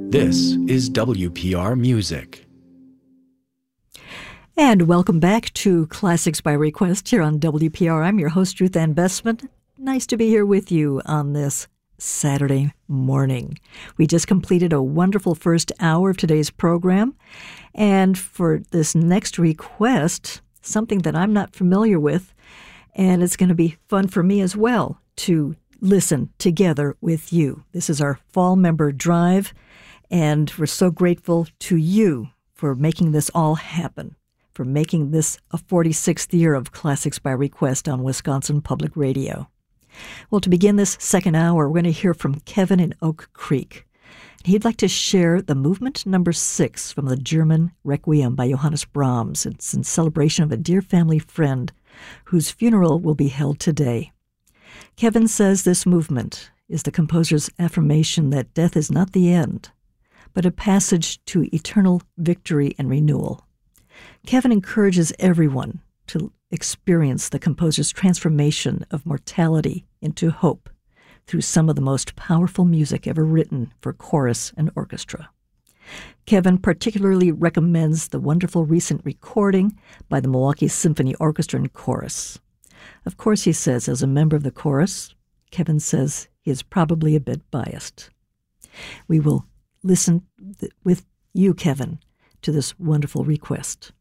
This is WPR Music. And welcome back to Classics by Request here on WPR. I'm your host, Ruth Ann Bestman. Nice to be here with you on this Saturday morning. We just completed a wonderful first hour of today's program. And for this next request, something that I'm not familiar with, and it's going to be fun for me as well to listen together with you. This is our Fall Member Drive, and we're so grateful to you for making this all happen, for making this a 46th year of Classics by Request on Wisconsin Public Radio. Well, to begin this second hour, we're going to hear from Kevin in Oak Creek. He'd like to share the movement number 6 from the German Requiem by Johannes Brahms. It's in celebration of a dear family friend whose funeral will be held today. Kevin says this movement is the composer's affirmation that death is not the end, but a passage to eternal victory and renewal. Kevin encourages everyone to experience the composer's transformation of mortality into hope through some of the most powerful music ever written for chorus and orchestra. Kevin particularly recommends the wonderful recent recording by the Milwaukee Symphony Orchestra and Chorus. Of course, he says, as a member of the chorus, Kevin says he is probably a bit biased. We will listen with you, Kevin, to this wonderful request.